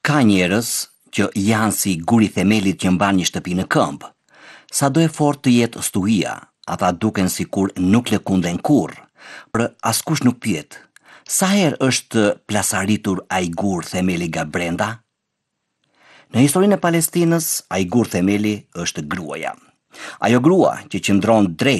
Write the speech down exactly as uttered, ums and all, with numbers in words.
Ka njerëz që janë si guri themelit që mban një shtëpi në këmbë. Sa do e fort të jetë stuhia, ata duken si kur nuk lëkunden kurrë, për askush nuk pyet. Sa herë është plasaritur ai gur themeli nga brenda? Në historinë e Palestinës, ai gur themeli është gruaja. Ajo grua që qëndron drejt